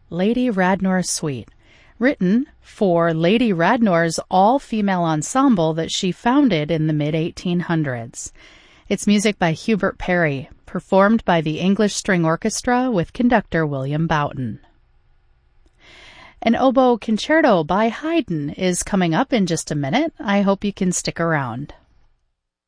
Lady Radnor's Suite, written for Lady Radnor's all-female ensemble that she founded in the mid-1800s. It's music by Hubert Parry, performed by the English String Orchestra with conductor William Boughton. An oboe concerto by Haydn is coming up in just a minute. I hope you can stick around.